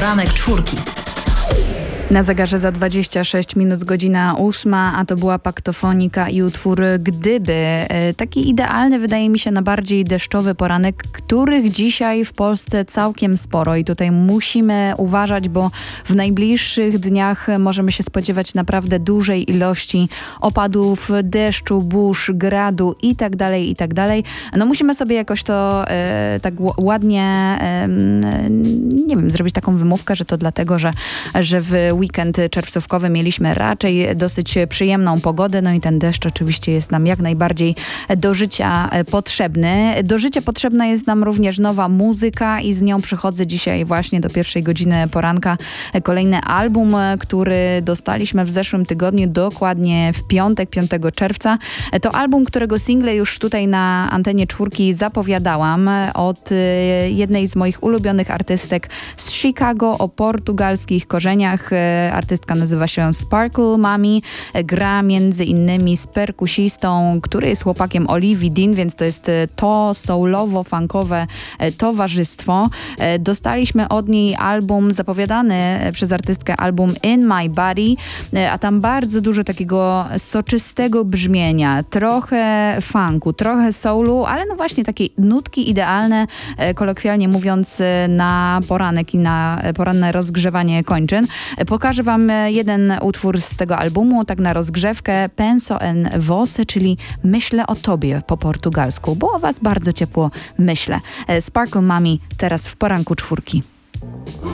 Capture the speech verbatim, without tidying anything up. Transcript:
Poranek Czwórki. Na zegarze za dwadzieścia sześć minut, godzina ósma, a to była Paktofonika i utwór Gdyby. Taki idealny, wydaje mi się, na bardziej deszczowy poranek, których dzisiaj w Polsce całkiem sporo i tutaj musimy uważać, bo w najbliższych dniach możemy się spodziewać naprawdę dużej ilości opadów deszczu, burz, gradu i tak dalej, i tak dalej. No musimy sobie jakoś to e, tak ładnie, e, nie wiem, zrobić taką wymówkę, że to dlatego, że, że w weekend czerwcówkowy mieliśmy raczej dosyć przyjemną pogodę, no i ten deszcz oczywiście jest nam jak najbardziej do życia potrzebny. Do życia potrzebna jest nam również nowa muzyka i z nią przychodzę dzisiaj właśnie do pierwszej godziny poranka. Kolejny album, który dostaliśmy w zeszłym tygodniu, dokładnie w piątek, piątego czerwca. To album, którego single już tutaj na antenie Czwórki zapowiadałam od jednej z moich ulubionych artystek z Chicago o portugalskich korzeniach. Artystka nazywa się Sparkle Mami, gra między innymi z perkusistą, który jest chłopakiem Olivii Dean, więc to jest to soulowo-funkowe towarzystwo. Dostaliśmy od niej album zapowiadany przez artystkę, album In My Body, a tam bardzo dużo takiego soczystego brzmienia, trochę funku, trochę soulu, ale no właśnie takie nutki idealne, kolokwialnie mówiąc, na poranek i na poranne rozgrzewanie kończyn. Pokażę wam jeden utwór z tego albumu, tak na rozgrzewkę, Penso en Você, czyli myślę o tobie po portugalsku, bo o was bardzo ciepło myślę. Sparkle Mami teraz w poranku Czwórki.